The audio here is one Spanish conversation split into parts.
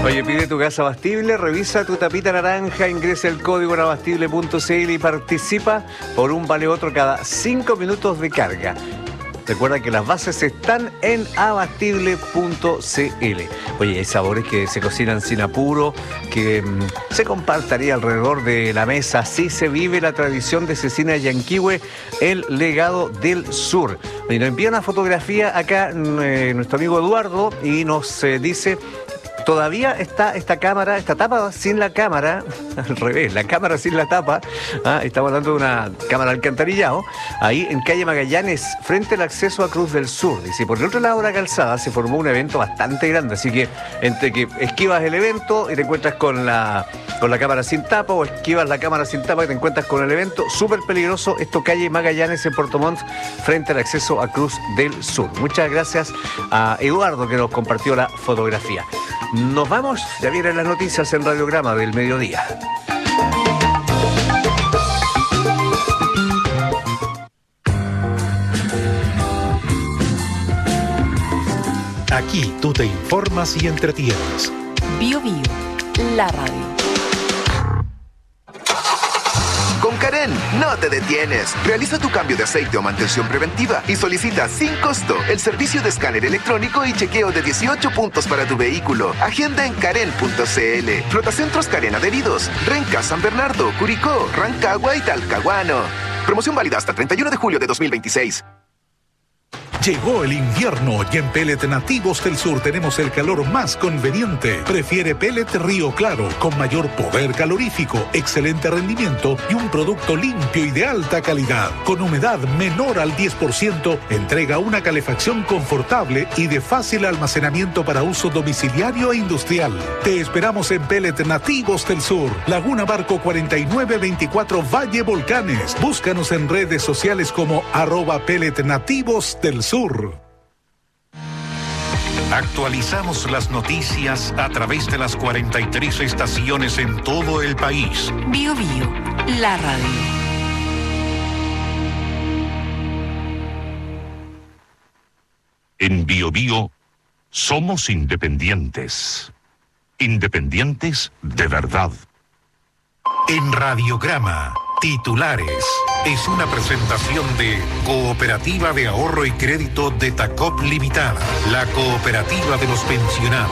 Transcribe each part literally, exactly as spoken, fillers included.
Oye, pide tu gas abastible, revisa tu tapita naranja, ingresa el código en abastible punto c l y participa por un vale otro cada cinco minutos de carga. Recuerda que las bases están en abastible punto c l. Oye, hay sabores que se cocinan sin apuro, que mmm, se compartiría alrededor de la mesa. Así se vive la tradición de Cecina Yanquihue, el legado del sur. Oye, nos envía una fotografía acá eh, nuestro amigo Eduardo y nos eh, dice... Todavía está esta cámara, esta tapa sin la cámara, al revés, la cámara sin la tapa. ¿ah? Estamos hablando de una cámara alcantarillado, ahí en calle Magallanes, frente al acceso a Cruz del Sur. Dice, por el otro lado de la calzada se formó un evento bastante grande, así que entre que esquivas el evento y te encuentras con la, con la cámara sin tapa, o esquivas la cámara sin tapa y te encuentras con el evento, súper peligroso. Esto calle Magallanes en Puerto Montt, frente al acceso a Cruz del Sur. Muchas gracias a Eduardo que nos compartió la fotografía. Nos vamos, ya vienen las noticias en Radiograma del mediodía. Aquí tú te informas y entretienes. Bio Bio, la radio. Con Karen, no te detienes. Realiza tu cambio de aceite o mantención preventiva y solicita sin costo el servicio de escáner electrónico y chequeo de dieciocho puntos para tu vehículo. Agenda en karen punto c l. Flotacentros Karen adheridos. Renca, San Bernardo, Curicó, Rancagua y Talcahuano. Promoción válida hasta treinta y uno de julio de dos mil veintiséis. Llegó el invierno y en Pellet Nativos del Sur tenemos el calor más conveniente. Prefiere Pellet Río Claro, con mayor poder calorífico, excelente rendimiento y un producto limpio y de alta calidad. Con humedad menor al diez por ciento, entrega una calefacción confortable y de fácil almacenamiento para uso domiciliario e industrial. Te esperamos en Pellet Nativos del Sur, Laguna Barco cuarenta y nueve veinticuatro Valle Volcanes. Búscanos en redes sociales como arroba Pellet Nativos del Sur. Sur. Actualizamos las noticias a través de las cuarenta y tres estaciones en todo el país. Bio Bio, la radio. En Bio Bio somos independientes. Independientes de verdad. En Radiograma, titulares. Es una presentación de Cooperativa de Ahorro y Crédito de Tacop Limitada, la cooperativa de los pensionados.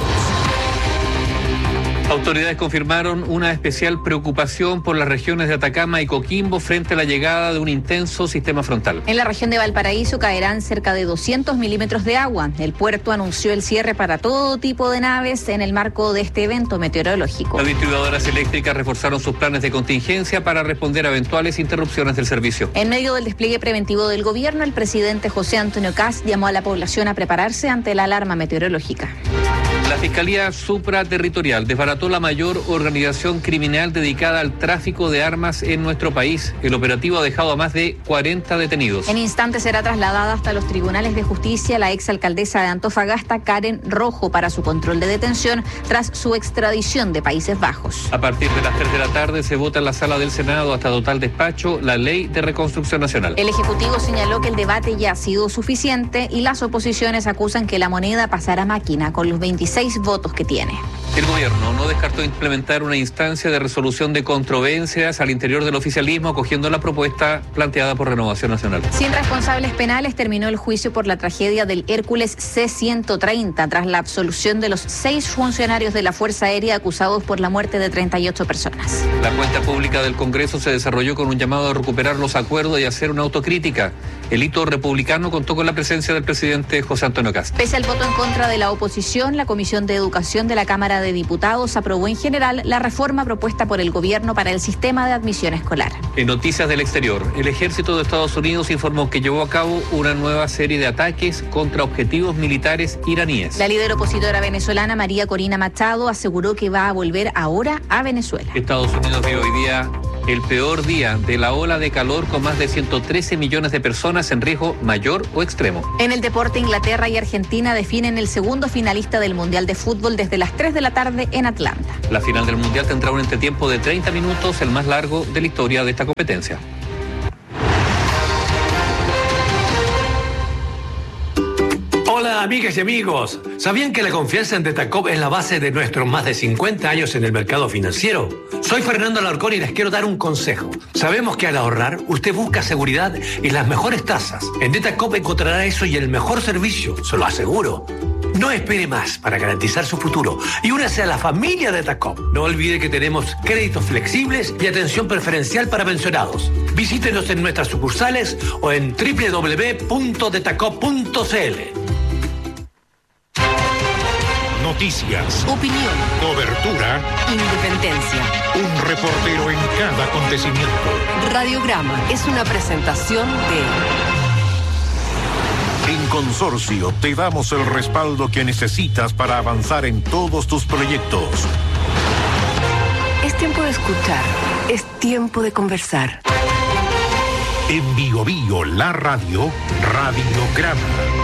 Autoridades confirmaron una especial preocupación por las regiones de Atacama y Coquimbo frente a la llegada de un intenso sistema frontal. En la región de Valparaíso caerán cerca de doscientos milímetros de agua. El puerto anunció el cierre para todo tipo de naves en el marco de este evento meteorológico. Las distribuidoras eléctricas reforzaron sus planes de contingencia para responder a eventuales interrupciones del servicio. En medio del despliegue preventivo del gobierno, el presidente José Antonio Kast llamó a la población a prepararse ante la alarma meteorológica. La Fiscalía Supraterritorial desbarató la mayor organización criminal dedicada al tráfico de armas en nuestro país. El operativo ha dejado a más de cuarenta detenidos. En instantes será trasladada hasta los tribunales de justicia la exalcaldesa de Antofagasta, Karen Rojo, para su control de detención tras su extradición de Países Bajos. A partir de las tres de la tarde se vota en la sala del Senado hasta total despacho la Ley de Reconstrucción Nacional. El Ejecutivo señaló que el debate ya ha sido suficiente y las oposiciones acusan que la moneda pasará a máquina con los veintiséis votos que tiene. El gobierno no descartó implementar una instancia de resolución de controversias al interior del oficialismo, acogiendo la propuesta planteada por Renovación Nacional. Sin responsables penales terminó el juicio por la tragedia del Hércules C ciento treinta tras la absolución de los seis funcionarios de la Fuerza Aérea acusados por la muerte de treinta y ocho personas. La cuenta pública del Congreso se desarrolló con un llamado a recuperar los acuerdos y hacer una autocrítica. El hito republicano contó con la presencia del presidente José Antonio Kast. Pese al voto en contra de la oposición, la Comisión de Educación de la Cámara de Diputados aprobó en general la reforma propuesta por el gobierno para el sistema de admisión escolar. En noticias del exterior, el ejército de Estados Unidos informó que llevó a cabo una nueva serie de ataques contra objetivos militares iraníes. La líder opositora venezolana María Corina Machado aseguró que va a volver ahora a Venezuela. Estados Unidos vive hoy día el peor día de la ola de calor, con más de ciento trece millones de personas en riesgo mayor o extremo. En el deporte, Inglaterra y Argentina definen el segundo finalista del Mundial de Fútbol desde las tres de la tarde en Atlanta. La final del Mundial tendrá un entretiempo de treinta minutos, el más largo de la historia de esta competencia. Hola Hola, amigas y amigos. ¿Sabían que la confianza en Detacop es la base de nuestros más de cincuenta años en el mercado financiero? Soy Fernando Alarcón y les quiero dar un consejo. Sabemos que al ahorrar, usted busca seguridad y las mejores tasas. En Detacop encontrará eso y el mejor servicio, se lo aseguro. No espere más para garantizar su futuro y únase a la familia Detacop. No olvide que tenemos créditos flexibles y atención preferencial para pensionados. Visítenos en nuestras sucursales o en doble u doble u doble u punto detacop punto c l. Noticias, Opinión, cobertura, independencia. un reportero en cada acontecimiento. Radiograma es una presentación de... En Consorcio te damos el respaldo que necesitas para avanzar en todos tus proyectos. Es tiempo de escuchar, es tiempo de conversar. En Bio Bio, la radio, Radiograma.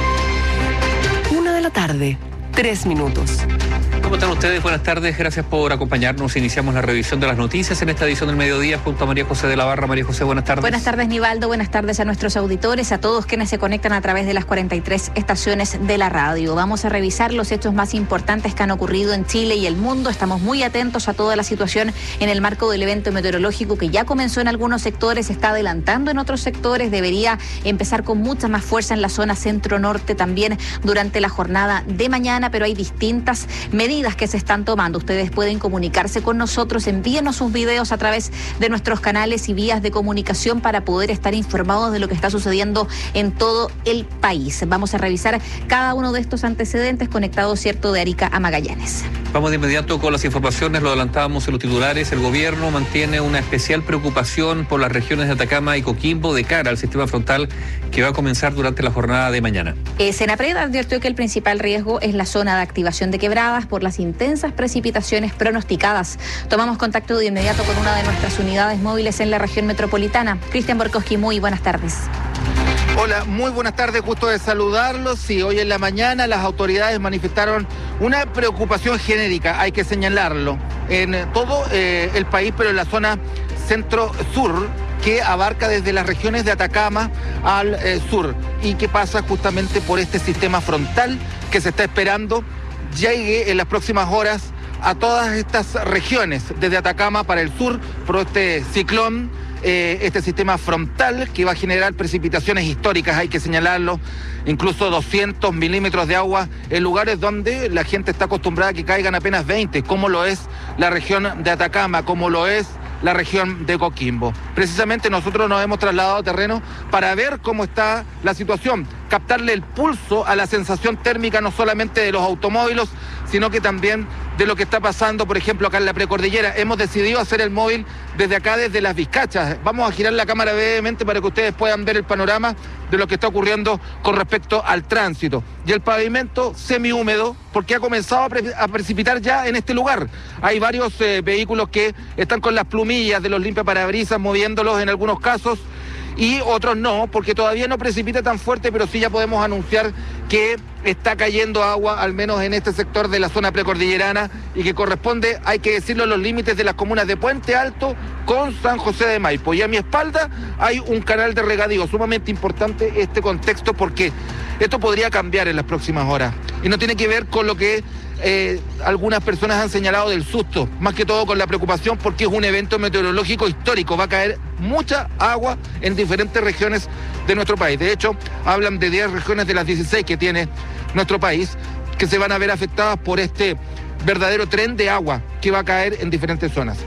Una de la tarde, tres minutos. ¿Cómo están ustedes? Buenas tardes, gracias por acompañarnos. Iniciamos la revisión de las noticias en esta edición del mediodía junto a María José de la Barra. María José, buenas tardes. Buenas tardes, Nivaldo. Buenas tardes a nuestros auditores, a todos quienes se conectan a través de las cuarenta y tres estaciones de la radio. Vamos a revisar los hechos más importantes que han ocurrido en Chile y el mundo. Estamos muy atentos a toda la situación en el marco del evento meteorológico que ya comenzó en algunos sectores, está adelantando en otros sectores, debería empezar con mucha más fuerza en la zona centro-norte también durante la jornada de mañana, pero hay distintas medidas que se están tomando. Ustedes pueden comunicarse con nosotros, envíenos sus videos a través de nuestros canales y vías de comunicación para poder estar informados de lo que está sucediendo en todo el país. Vamos a revisar cada uno de estos antecedentes conectados, cierto, de Arica a Magallanes. Vamos de inmediato con las informaciones, lo adelantábamos en los titulares. El gobierno mantiene una especial preocupación por las regiones de Atacama y Coquimbo de cara al sistema frontal que va a comenzar durante la jornada de mañana. Eh, Senapred advirtió que el principal riesgo es la zona de activación de quebradas por las intensas precipitaciones pronosticadas. Tomamos contacto de inmediato con una de nuestras unidades móviles en la región metropolitana. Cristian Borkowski, muy buenas tardes. Hola, muy buenas tardes, gusto de saludarlos. Sí, hoy en la mañana las autoridades manifestaron una preocupación genérica, hay que señalarlo, en todo eh, el país, pero en la zona centro-sur, que abarca desde las regiones de Atacama al eh, sur y que pasa justamente por este sistema frontal que se está esperando llegue en las próximas horas a todas estas regiones, desde Atacama para el sur, por este ciclón, eh, este sistema frontal que va a generar precipitaciones históricas, hay que señalarlo, incluso doscientos milímetros de agua en lugares donde la gente está acostumbrada a que caigan apenas veinte, como lo es la región de Atacama, como lo es la región de Coquimbo. Precisamente nosotros nos hemos trasladado a terreno para ver cómo está la situación, captarle el pulso a la sensación térmica no solamente de los automóviles, sino que también de lo que está pasando, por ejemplo, acá en la precordillera. Hemos decidido hacer el móvil desde acá, desde Las Vizcachas. Vamos a girar la cámara brevemente para que ustedes puedan ver el panorama de lo que está ocurriendo con respecto al tránsito. Y el pavimento semihúmedo, porque ha comenzado a, pre a precipitar ya en este lugar. Hay varios eh, vehículos que están con las plumillas de los limpiaparabrisas moviéndolos en algunos casos, y otros no, porque todavía no precipita tan fuerte, pero sí ya podemos anunciar que está cayendo agua, al menos en este sector de la zona precordillerana, y que corresponde, hay que decirlo, a los límites de las comunas de Puente Alto con San José de Maipo. Y a mi espalda hay un canal de regadío, sumamente importante este contexto, porque esto podría cambiar en las próximas horas. Y no tiene que ver con lo que Eh, algunas personas han señalado del susto, más que todo con la preocupación porque es un evento meteorológico histórico, va a caer mucha agua en diferentes regiones de nuestro país. De hecho, hablan de diez regiones de las dieciséis que tiene nuestro país que se van a ver afectadas por este verdadero tren de agua que va a caer en diferentes zonas.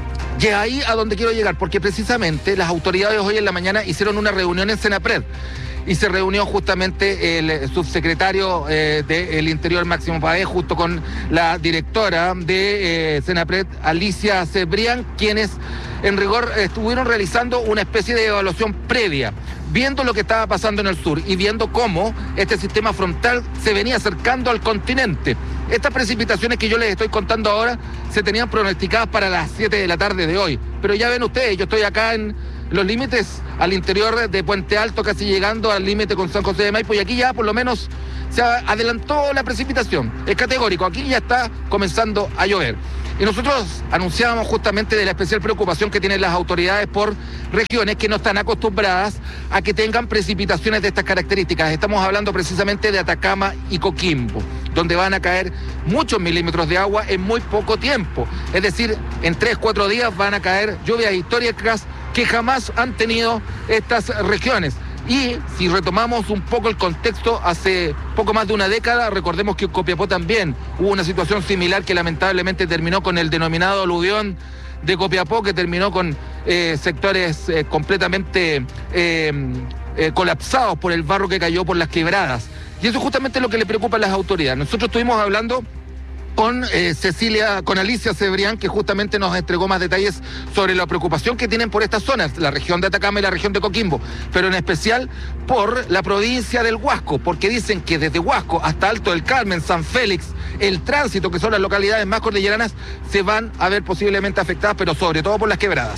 Y es ahí a donde quiero llegar, porque precisamente las autoridades hoy en la mañana hicieron una reunión en Senapred. Y se reunió justamente el subsecretario eh, del Interior, Máximo Páez, justo con la directora de eh, Senapred, Alicia Cebrián, quienes en rigor estuvieron realizando una especie de evaluación previa, viendo lo que estaba pasando en el sur y viendo cómo este sistema frontal se venía acercando al continente. Estas precipitaciones que yo les estoy contando ahora se tenían pronosticadas para las siete de la tarde de hoy, pero ya ven ustedes, yo estoy acá en los límites al interior de Puente Alto, casi llegando al límite con San José de Maipo, y aquí ya por lo menos se adelantó la precipitación. Es categórico, aquí ya está comenzando a llover. Y nosotros anunciábamos justamente de la especial preocupación que tienen las autoridades por regiones que no están acostumbradas a que tengan precipitaciones de estas características. Estamos hablando precisamente de Atacama y Coquimbo, donde van a caer muchos milímetros de agua en muy poco tiempo. Es decir, en tres, cuatro días van a caer lluvias históricas que jamás han tenido estas regiones. Y si retomamos un poco el contexto, hace poco más de una década, recordemos que en Copiapó también hubo una situación similar que lamentablemente terminó con el denominado aluvión de Copiapó, que terminó con eh, sectores eh, completamente eh, eh, colapsados por el barro que cayó por las quebradas. Y eso es justamente lo que le preocupa a las autoridades. Nosotros estuvimos hablando con eh, Cecilia, con Alicia Cebrián, que justamente nos entregó más detalles sobre la preocupación que tienen por estas zonas, la región de Atacama y la región de Coquimbo, pero en especial por la provincia del Huasco, porque dicen que desde Huasco hasta Alto del Carmen, San Félix, el tránsito, que son las localidades más cordilleranas, se van a ver posiblemente afectadas, pero sobre todo por las quebradas.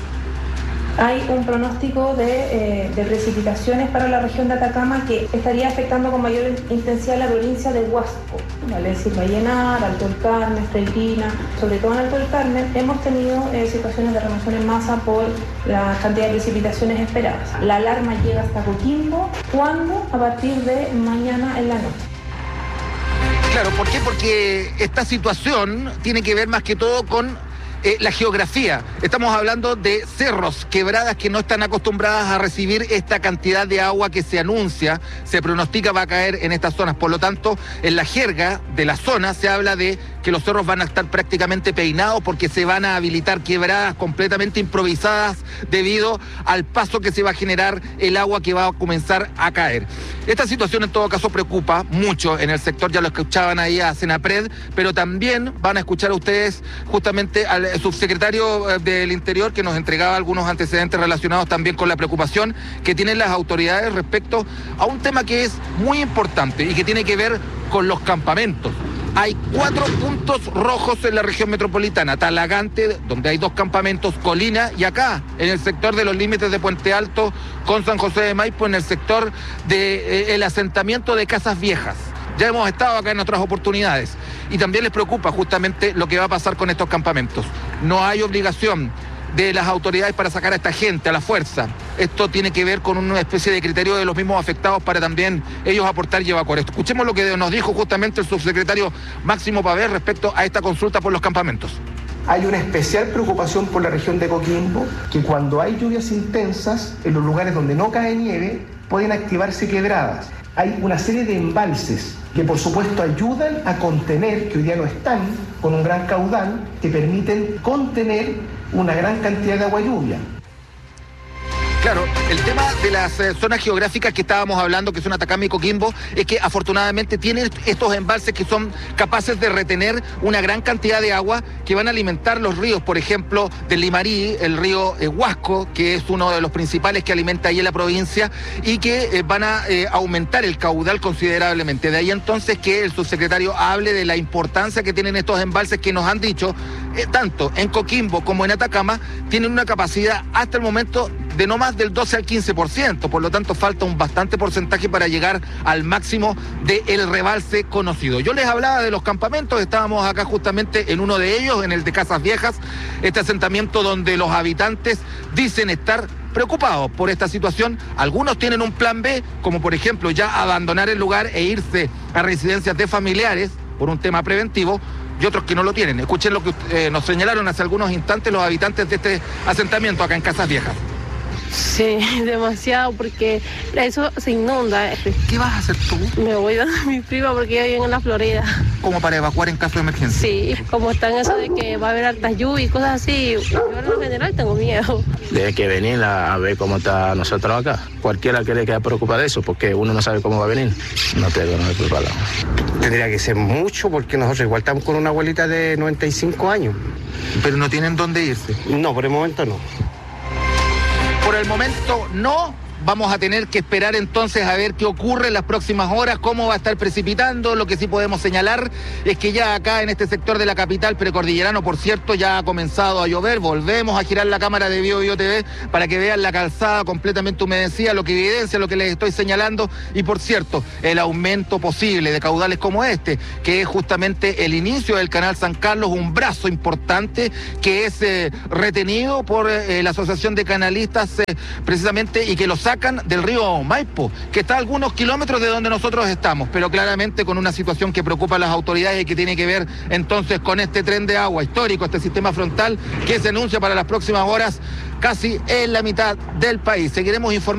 Hay un pronóstico de, eh, de precipitaciones para la región de Atacama que estaría afectando con mayor intensidad la provincia de Huasco, vale decir Vallenar, Alto del Carmen, Freirina. Sobre todo en Alto del Carmen hemos tenido eh, situaciones de remoción en masa por la cantidad de precipitaciones esperadas. La alarma llega hasta Coquimbo, ¿cuándo? A partir de mañana en la noche. Claro, ¿por qué? Porque esta situación tiene que ver más que todo con Eh, la geografía. Estamos hablando de cerros, quebradas que no están acostumbradas a recibir esta cantidad de agua que se anuncia, se pronostica va a caer en estas zonas. Por lo tanto, en la jerga de la zona se habla de que los cerros van a estar prácticamente peinados porque se van a habilitar quebradas completamente improvisadas debido al paso que se va a generar el agua que va a comenzar a caer. Esta situación en todo caso preocupa mucho en el sector, ya lo escuchaban ahí a Senapred, pero también van a escuchar a ustedes justamente al subsecretario del Interior, que nos entregaba algunos antecedentes relacionados también con la preocupación que tienen las autoridades respecto a un tema que es muy importante y que tiene que ver con los campamentos. Hay cuatro puntos rojos en la región metropolitana: Talagante, donde hay dos campamentos, Colina, y acá, en el sector de los límites de Puente Alto con San José de Maipo, en el sector del eh, asentamiento de Casas Viejas. Ya hemos estado acá en otras oportunidades y también les preocupa justamente lo que va a pasar con estos campamentos. No hay obligación de las autoridades para sacar a esta gente a la fuerza. Esto tiene que ver con una especie de criterio de los mismos afectados para también ellos aportar y evacuar. Escuchemos lo que nos dijo justamente el subsecretario Máximo Pavés respecto a esta consulta por los campamentos. Hay una especial preocupación por la región de Coquimbo, que cuando hay lluvias intensas, en los lugares donde no cae nieve, pueden activarse quebradas. Hay una serie de embalses que por supuesto ayudan a contener, que hoy día no están, con un gran caudal, que permiten contener una gran cantidad de agua lluvia. Claro, el tema de las eh, zonas geográficas que estábamos hablando, que son Atacama y Coquimbo, es que afortunadamente tienen estos embalses que son capaces de retener una gran cantidad de agua que van a alimentar los ríos, por ejemplo, del Limarí, el río eh, Huasco, que es uno de los principales que alimenta ahí en la provincia, y que eh, van a eh, aumentar el caudal considerablemente. De ahí entonces que el subsecretario hable de la importancia que tienen estos embalses que nos han dicho, eh, tanto en Coquimbo como en Atacama, tienen una capacidad hasta el momento de no más del doce al quince por ciento, por lo tanto falta un bastante porcentaje para llegar al máximo del rebalse conocido. Yo les hablaba de los campamentos, estábamos acá justamente en uno de ellos, en el de Casas Viejas, este asentamiento donde los habitantes dicen estar preocupados por esta situación. Algunos tienen un plan B, como por ejemplo ya abandonar el lugar e irse a residencias de familiares por un tema preventivo, y otros que no lo tienen. Escuchen lo que eh, nos señalaron hace algunos instantes los habitantes de este asentamiento acá en Casas Viejas. Sí, demasiado, porque eso se inunda. ¿Qué vas a hacer tú? Me voy a mi prima porque ella vive en la Florida. ¿Como para evacuar en caso de emergencia? Sí, como está en eso de que va a haber altas lluvias y cosas así, yo en lo general tengo miedo. Debe que venir a ver cómo está nosotros acá. Cualquiera que le quede preocupado de eso, porque uno no sabe cómo va a venir. No tengo, no me preparado. Tendría que ser mucho, porque nosotros igual estamos con una abuelita de noventa y cinco años. ¿Pero no tienen dónde irse? No, por el momento no. Por el momento no, vamos a tener que esperar entonces a ver qué ocurre en las próximas horas, cómo va a estar precipitando. Lo que sí podemos señalar es que ya acá en este sector de la capital precordillerano, por cierto, ya ha comenzado a llover. Volvemos a girar la cámara de Bio Bio T V para que vean la calzada completamente humedecida, lo que evidencia lo que les estoy señalando. Y por cierto, el aumento posible de caudales como este, que es justamente el inicio del canal San Carlos, un brazo importante que es eh, retenido por eh, la Asociación de Canalistas eh, precisamente, y que lo sacan del río Maipo, que está a algunos kilómetros de donde nosotros estamos, pero claramente con una situación que preocupa a las autoridades y que tiene que ver entonces con este tren de agua histórico, este sistema frontal que se anuncia para las próximas horas casi en la mitad del país. Seguiremos informando.